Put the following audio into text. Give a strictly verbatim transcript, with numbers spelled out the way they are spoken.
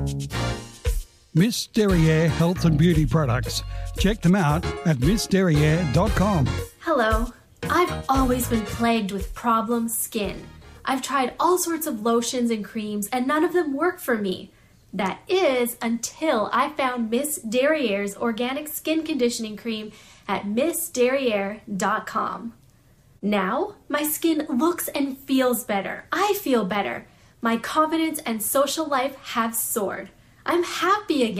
Miss Derriere Health and Beauty Products. Check them out at miss derriere dot com. Hello. I've always been plagued with problem skin. I've tried all sorts of lotions and creams and none of them work for me. That is until I found Miss Derriere's organic skin conditioning cream at miss derriere dot com. Now, my skin looks and feels better. I feel better. My confidence and social life have soared. I'm happy again.